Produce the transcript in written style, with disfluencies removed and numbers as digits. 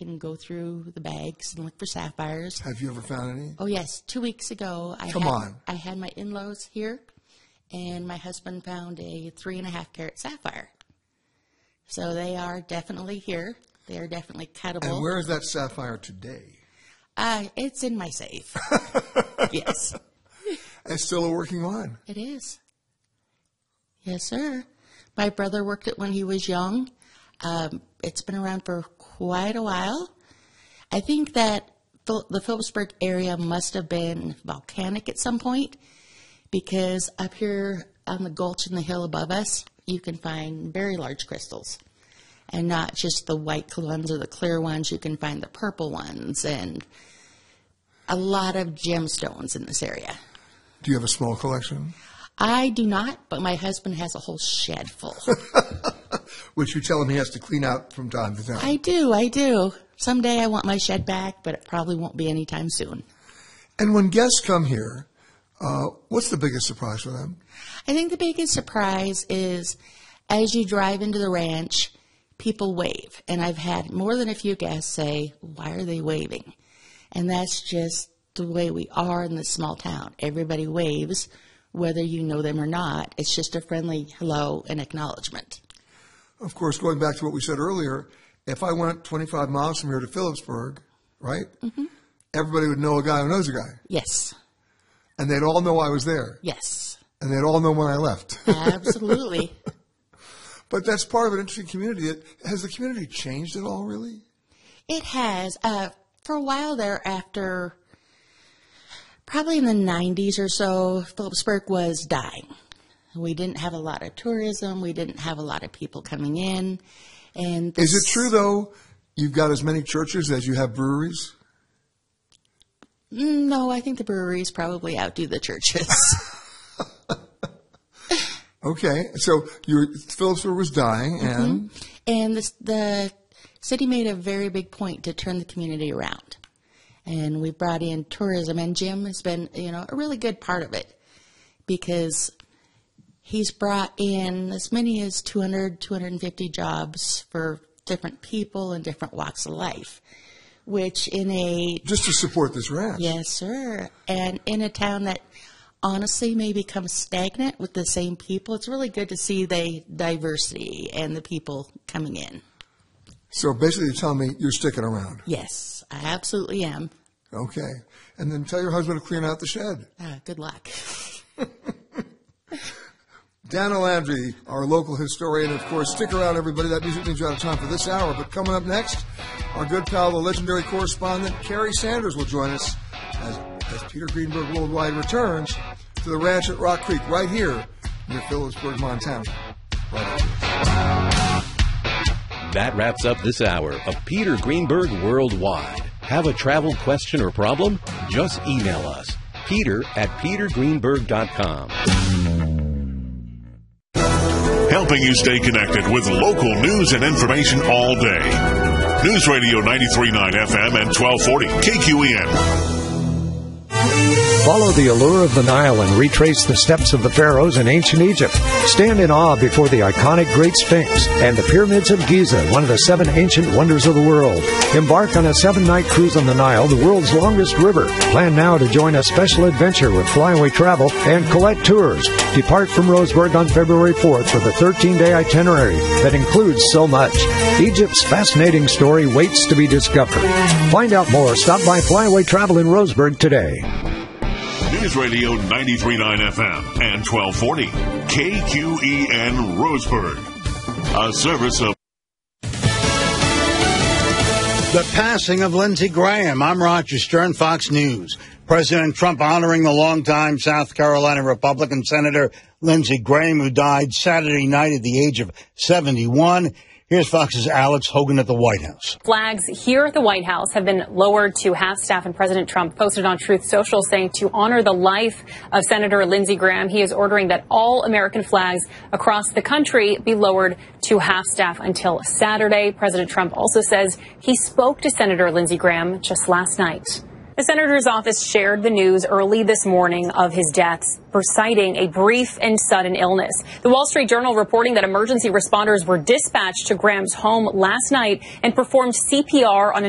back and go through the bags and look for sapphires. Have you ever found any? Oh, yes. 2 weeks ago, I had my in-laws here, and my husband found a 3.5-carat sapphire. So they are definitely here. They are definitely cuttable. And where is that sapphire today? It's in my safe. Yes. It's still a working line. It is. Yes, sir. My brother worked it when he was young. It's been around for quite a while. I think that the Phillipsburg area must have been volcanic at some point, because up here on the gulch and the hill above us, you can find very large crystals. And not just the white ones or the clear ones. You can find the purple ones and a lot of gemstones in this area. Do you have a small collection? I do not, but my husband has a whole shed full. Which you tell him he has to clean out from time to time. I do. Someday I want my shed back, but it probably won't be anytime soon. And when guests come here, what's the biggest surprise for them? I think the biggest surprise is as you drive into the ranch, people wave. And I've had more than a few guests say, why are they waving? And that's just the way we are in this small town. Everybody waves, whether you know them or not. It's just a friendly hello and acknowledgement. Of course, going back to what we said earlier, if I went 25 miles from here to Phillipsburg, right, everybody would know a guy who knows a guy. Yes. And they'd all know I was there. Yes. And they'd all know when I left. Absolutely. But that's part of an interesting community. Has the community changed at all, really? It has. For a while there, after probably in the 90s or so, Phillipsburg was dying. We didn't have a lot of tourism. We didn't have a lot of people coming in. And is it true, though, you've got as many churches as you have breweries? No, I think the breweries probably outdo the churches. Okay, so Phillipsburg was dying, and? And the city made a very big point to turn the community around. And we brought in tourism, and Jim has been, a really good part of it, because he's brought in as many as 250 jobs for different people and different walks of life, which just to support this ranch. Yes, sir. And in a town that honestly may become stagnant with the same people, it's really good to see the diversity and the people coming in. So basically you're telling me you're sticking around. Yes, I absolutely am. Okay. And then tell your husband to clean out the shed. Good luck. Dana Landry, our local historian. Of course, stick around, everybody. That music means you're out of time for this hour. But coming up next, our good pal, the legendary correspondent, Kerry Sanders, will join us as Peter Greenberg Worldwide returns to the ranch at Rock Creek, right here near Phillipsburg, Montana. Right here. That wraps up this hour of Peter Greenberg Worldwide. Have a travel question or problem? Just email us, peter@petergreenberg.com. Helping you stay connected with local news and information all day. News Radio 93.9 FM and 1240 KQEN. Follow the allure of the Nile and retrace the steps of the pharaohs in ancient Egypt. Stand in awe before the iconic Great Sphinx and the Pyramids of Giza, one of the 7 ancient wonders of the world. Embark on a 7-night cruise on the Nile, the world's longest river. Plan now to join a special adventure with Flyaway Travel and Colette Tours. Depart from Roseburg on February 4th with a 13-day itinerary that includes so much. Egypt's fascinating story waits to be discovered. Find out more. Stop by Flyaway Travel in Roseburg today. News Radio 93.9 FM and 1240 KQEN Roseburg. A service of the passing of Lindsey Graham. I'm Roger Stern, Fox News. President Trump honoring the longtime South Carolina Republican Senator Lindsey Graham, who died Saturday night at the age of 71. Here's Fox's Alex Hogan at the White House. Flags here at the White House have been lowered to half staff, and President Trump posted on Truth Social saying to honor the life of Senator Lindsey Graham, he is ordering that all American flags across the country be lowered to half staff until Saturday. President Trump also says he spoke to Senator Lindsey Graham just last night. The senator's office shared the news early this morning of his death, citing a brief and sudden illness. The Wall Street Journal reporting that emergency responders were dispatched to Graham's home last night and performed CPR on